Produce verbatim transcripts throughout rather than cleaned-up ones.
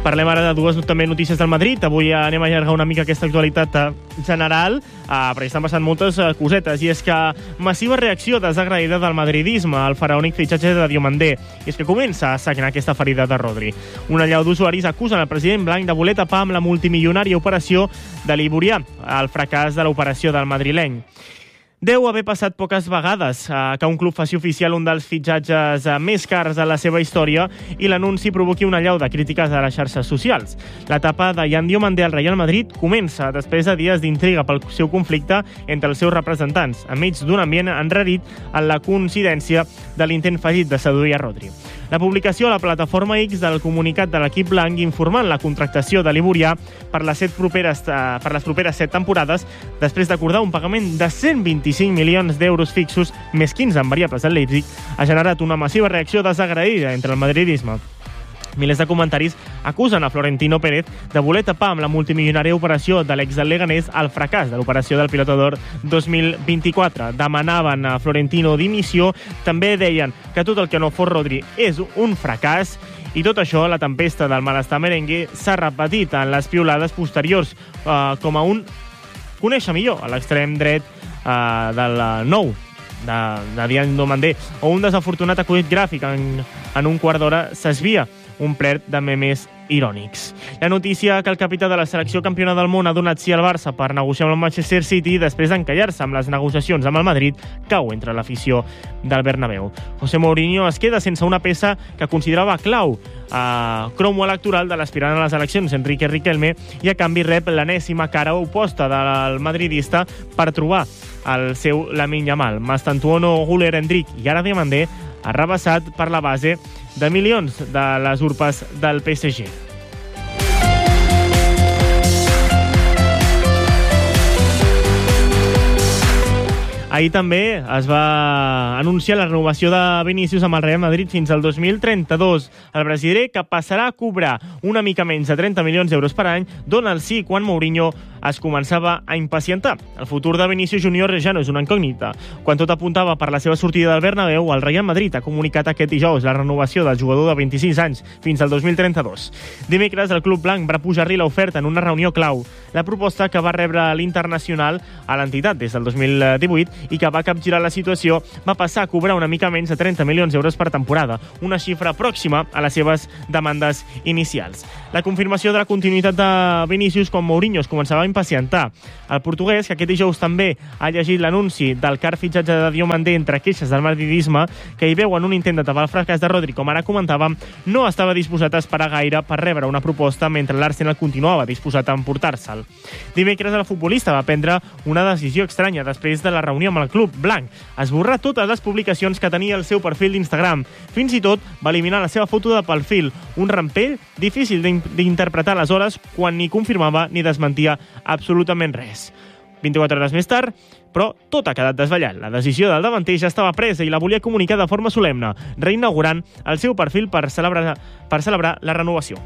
Parlem ara de dues també notícies del Madrid. Avui anem a allargar una mica aquesta actualitat general, eh, perquè estan passant moltes eh, cosetes, i és que massiva reacció desagraïda del madridisme al faraònic fitxatge de Diomandé, i és que comença a sagnar aquesta ferida de Rodri. Una allau d'usuaris acusen el president blanc de voler tapar amb la multimilionària operació de l'Iborià, el fracàs de l'operació del madrileny. Deu haver passat poques vegades eh, que un club faci oficial un dels fitxatges eh, més cars de la seva història i l'anunci provoqui una allau de crítiques a les xarxes socials. L'etapa de Yan Diomandé al Real Madrid comença després de dies d'intriga pel seu conflicte entre els seus representants, enmig d'un ambient enrarit en la coincidència de l'intent fallit de seduir a Rodri. La publicació a la plataforma X del comunicat de l'equip blanc informant la contractació de l'Iborià per les set properes, eh, per les properes set temporades, després d'acordar un pagament de cent vint-i-cinc milions d'euros fixos més quinze en variables al Leipzig, ha generat una massiva reacció desagraïda entre el madridisme. Milers de comentaris acusen a Florentino Pérez de voler tapar amb la multimilionària operació de l'ex del Leganés el fracàs de l'operació del Pilota d'Or dos mil vint-i-quatre. Demanaven a Florentino dimissió, també deien que tot el que no fos Rodri és un fracàs, i tot això, la tempesta del malestar merengue, s'ha repetit en les piulades posteriors, eh, com a un conèixer millor a l'extrem dret eh, del nou de, de Yan Diomandé, o un desafortunat acudit gràfic en, en un quart d'hora s'esvia un plet de memes irònics. La notícia que el capità de la selecció campiona del món ha donat sí al Barça per negociar amb el Manchester City després d'encallar-se amb les negociacions amb el Madrid cau entre l'afició del Bernabéu. José Mourinho es queda sense una peça que considerava clau a cromo electoral de l'aspirant a les eleccions, Enrique Riquelme, i a canvi rep l'enèsima cara oposta del madridista per trobar el seu Lamine Yamal. Mastantuono, Güler, Endrick i ara Diomandé arrabassat per la base de milions de les urpes del P S G. Ahir també es va anunciar la renovació de Vinícius amb el Real Madrid fins al dos mil trenta-dos. El brasiler, que passarà a cobrar una mica menys de trenta milions d'euros per any, dona el sí quan Mourinho es començava a impacientar. El futur de Vinícius Júnior ja no és una incògnita. Quan tot apuntava per la seva sortida del Bernabéu, el Real Madrid ha comunicat aquest dijous la renovació del jugador de vint-i-sis anys fins al dos mil trenta-dos. Dimecres, el club blanc va pujar-li l'oferta en una reunió clau. La proposta que va rebre l'Internacional a l'entitat des del dos mil divuit i que va capgirar la situació va passar a cobrar una mica menys de trenta milions d'euros per temporada, una xifra pròxima a les seves demandes inicials. La confirmació de la continuïtat de Vinícius quan Mourinho es començava a impacientar. El portuguès, que aquest dijous també ha llegit l'anunci del car fitxatge de Diomandé entre queixes del madridisme, que hi veuen un intent de tapar el fracàs de Rodri, com ara comentàvem, no estava disposat a esperar gaire per rebre una proposta mentre l'Arsenal continuava disposat a emportar-se'l. Dimecres el futbolista va prendre una decisió estranya després de la reunió amb el club blanc. Esborrar totes les publicacions que tenia al seu perfil d'Instagram. Fins i tot va eliminar la seva foto de perfil, un rampell difícil d'interpretar aleshores quan ni confirmava ni desmentia absolutament res. vint-i-quatre hores més tard, però tot ha quedat desvetllat. La decisió del davanter ja estava presa i la volia comunicar de forma solemne, reinaugurant el seu perfil per celebrar, per celebrar la renovació.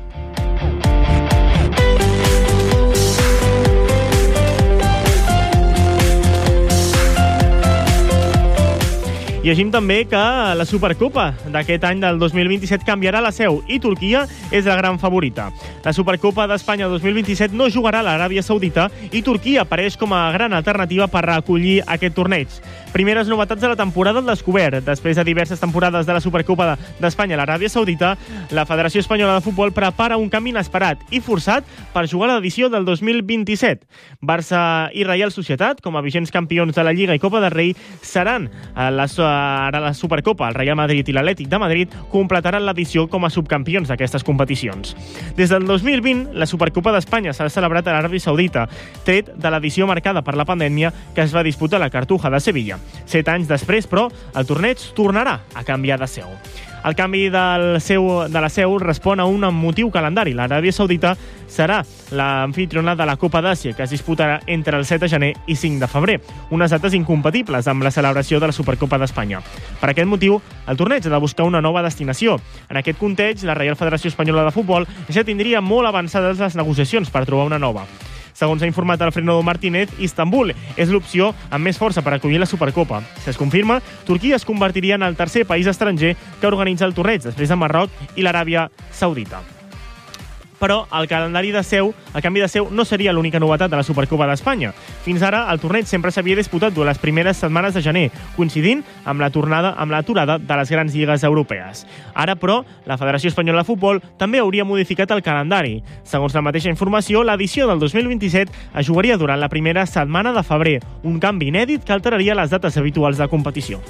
Llegim també que la Supercopa d'aquest any del dos mil vint-i-set canviarà la seu i Turquia és la gran favorita. La Supercopa d'Espanya dos mil vint-i-set no jugarà a l'Aràbia Saudita i Turquia apareix com a gran alternativa per acollir aquest torneig. Primeres novetats de la temporada al descobert. Després de diverses temporades de la Supercopa d'Espanya a l'Aràbia Saudita, la Federació Espanyola de Futbol prepara un canvi inesperat i forçat per jugar a l'edició del dos mil vint-i-set. Barça i Reial Societat, com a vigents campions de la Lliga i Copa del Rei, seran a la ara la Supercopa. El Real Madrid i l'Atlètic de Madrid completaran l'edició com a subcampions d'aquestes competicions. Des del dos mil vint, la Supercopa d'Espanya s'ha celebrat a l'Aràbia Saudita, tret de l'edició marcada per la pandèmia que es va disputar a la Cartuja de Sevilla. Set anys després, però, el torneig tornarà a canviar de seu. El canvi del seu, de la seu respon a un emotiu calendari. L'Aràbia Saudita serà l'amfitriona de la Copa d'Àsia, que es disputarà entre el set de gener i cinc de febrer, unes dates incompatibles amb la celebració de la Supercopa d'Espanya. Per aquest motiu, el torneig ha de buscar una nova destinació. En aquest context, la Reial Federació Espanyola de Futbol ja tindria molt avançades les negociacions per trobar una nova. Segons ha informat Alfredo Martínez, Istanbul és l'opció amb més força per acollir la Supercopa. Si es confirma, Turquia es convertiria en el tercer país estranger que organitza el torneig, després de Marroc i l'Aràbia Saudita. però el calendari de seu, el canvi de seu no seria l'única novetat de la Supercopa d'Espanya. Fins ara, el torneig sempre s'havia disputat durant les primeres setmanes de gener, coincidint amb la tornada amb l'aturada de les grans lligues europees. Ara, però, la Federació Espanyola de Futbol també hauria modificat el calendari. Segons la mateixa informació, l'edició del dos mil vint-i-set es jugaria durant la primera setmana de febrer, un canvi inèdit que alteraria les dates habituals de competició.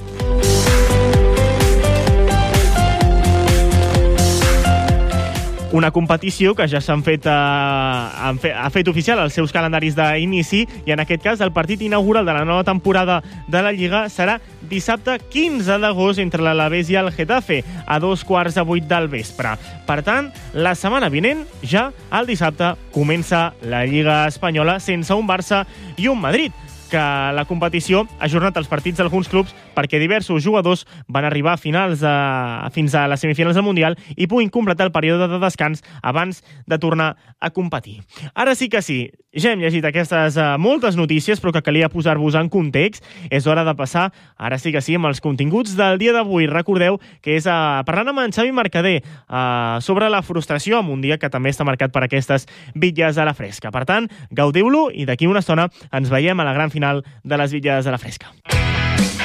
Una competició que ja s'han fet, eh, han fet, ha fet oficial els seus calendaris d'inici i en aquest cas el partit inaugural de la nova temporada de la Lliga serà dissabte quinze d'agost entre l'Alavés i el Getafe a dos quarts de vuit del vespre. Per tant, la setmana vinent, ja el dissabte, comença la Lliga Espanyola sense un Barça i un Madrid, que la competició ha ajornat els partits d'alguns clubs perquè diversos jugadors van arribar a finals a, fins a les semifinals del Mundial i puguin completar el període de descans abans de tornar a competir. Ara sí que sí, ja hem llegit aquestes uh, moltes notícies, però que calia posar-vos en context. És hora de passar, ara sí que sí, amb els continguts del dia d'avui. Recordeu que és uh, parlant amb en Xavi Mercader uh, sobre la frustració en un dia que també està marcat per aquestes bitlles a la fresca. Per tant, gaudiu-lo i d'aquí una estona ens veiem a la gran final de les bitlles a la fresca.